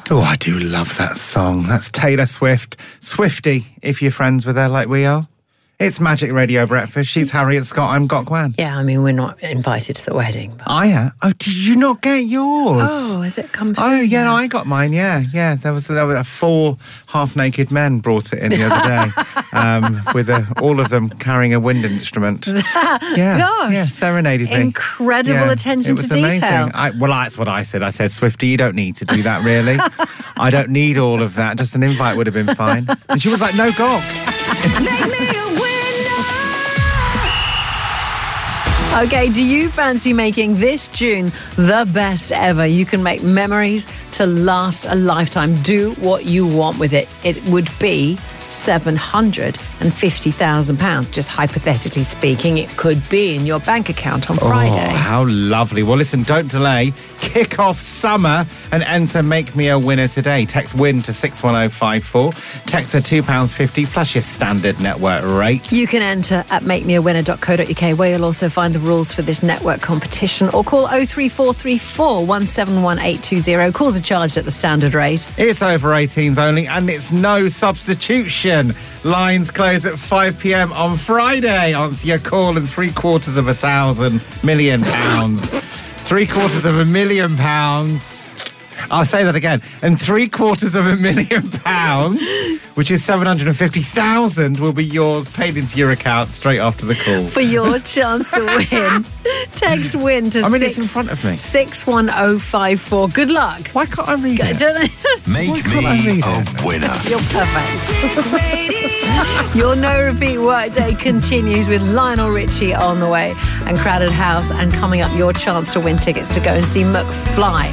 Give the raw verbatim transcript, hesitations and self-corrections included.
Oh, I do love that song. That's Taylor Swift. Swifty, if you're friends with her like we are. It's Magic Radio Breakfast. She's Harriet Scott. I'm Gok Wan. Yeah, I mean, we're not invited to the wedding. But... I am. Oh, did you not get yours? Oh, has it come through? Oh, yeah, no, I got mine, yeah. Yeah, there was, there were four half-naked men brought it in the other day, um, with a, all of them carrying a wind instrument. Yeah, Gosh. yeah, serenaded me. Incredible yeah, attention it was to amazing. detail. I, well, that's what I said. I said, Swifty, you don't need to do that, really. I don't need all of that. Just an invite would have been fine. And she was like, no, Gok. Make me a winner. Okay, do you fancy making this June the best ever? You can make memories to last a lifetime. Do what you want with it. It would be seven hundred fifty thousand pounds, just hypothetically speaking. It could be in your bank account on Friday. Oh, how lovely. Well, listen, don't delay. Kick off summer and enter Make Me a Winner today. Text WIN to six one oh five four. Text her two pounds fifty plus your standard network rate. You can enter at make me a winner dot co dot uk, where you'll also find the rules for this network competition, or call oh three four three four one seven one eight two zero. Calls are charged at the standard rate. It's over eighteens only, and it's no substitution. Lines close at five p.m. on Friday. Answer your call and three quarters of a thousand million pounds. Three quarters of a million pounds. I'll say that again. And three quarters of a million pounds, which is seven hundred fifty thousand, will be yours, paid into your account straight after the call. For your chance to win, text WIN to I mean, six, it's in front of me. six one oh five four. Good luck. Why can't I read I it? don't know. Make Why can't I me read a it? winner. You're perfect. Your no repeat workday continues with Lionel Richie on the way and Crowded House, and coming up, your chance to win tickets to go and see McFly